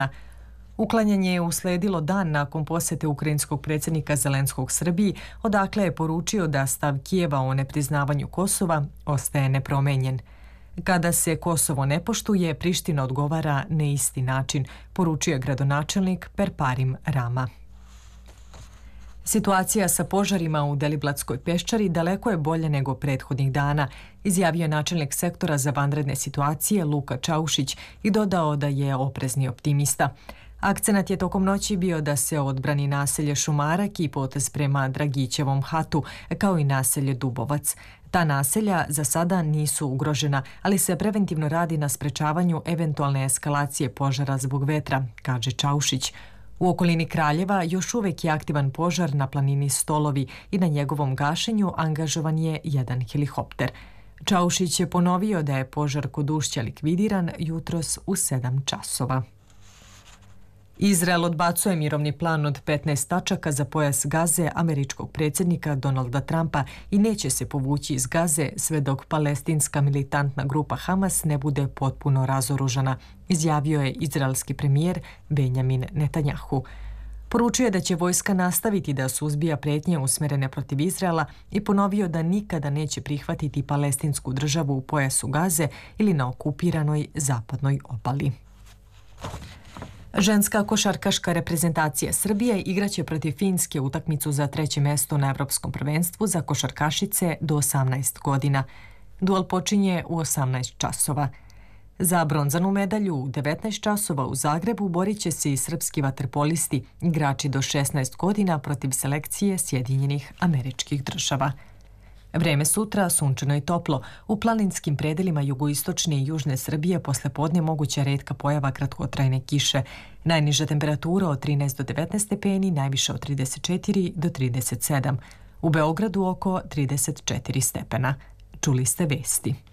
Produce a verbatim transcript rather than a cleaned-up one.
Uklanjanje je usledilo dan nakon posete ukrajinskog predsjednika Zelenskog Srbiji, odakle je poručio da stav Kijeva o nepriznavanju Kosova ostaje nepromenjen. Kada se Kosovo ne poštuje, Priština odgovara na isti način, poručio je gradonačelnik Perparim Rama. Situacija sa požarima u Deliblatskoj peščari daleko je bolja nego prethodnih dana, izjavio je načelnik sektora za vanredne situacije Luka Čaušić i dodao da je oprezni optimista. Akcenat je tokom noći bio da se odbrani naselje Šumarak i potez prema Dragićevom hatu, kao i naselje Dubovac. Ta naselja za sada nisu ugrožena, ali se preventivno radi na sprečavanju eventualne eskalacije požara zbog vetra, kaže Čaušić. U okolini Kraljeva još uvek je aktivan požar na planini Stolovi i na njegovom gašenju angažovan je jedan helikopter. Čaušić je ponovio da je požar kod Ušća likvidiran jutros u sedam časova. Izrael odbacuje mirovni plan od petnaest tačaka za pojas Gaze američkog predsjednika Donalda Trumpa i neće se povući iz Gaze sve dok palestinska militantna grupa Hamas ne bude potpuno razoružana, izjavio je izraelski premijer Benjamin Netanjahu. Poručio je da će vojska nastaviti da suzbija prijetnje usmjerene protiv Izraela i ponovio da nikada neće prihvatiti palestinsku državu u pojasu Gaze ili na okupiranoj zapadnoj obali. Ženska košarkaška reprezentacija Srbije igraće protiv Finske utakmicu za treće mjesto na Evropskom prvenstvu za košarkašice do osamnaest godina. Duel počinje u osamnaest časova. Za bronzanu medalju u devetnaest časova u Zagrebu borit će se i srpski vaterpolisti, igrači do šesnaest godina protiv selekcije Sjedinjenih Američkih Država. Vreme sutra sunčano i toplo. U planinskim predelima jugoistočne i južne Srbije posle podne moguća retka pojava kratkotrajne kiše. Najniža temperatura od trinaest do devetnaest stepeni, najviša od trideset četiri do trideset sedam. U Beogradu oko trideset četiri stepena. Čuli ste vesti.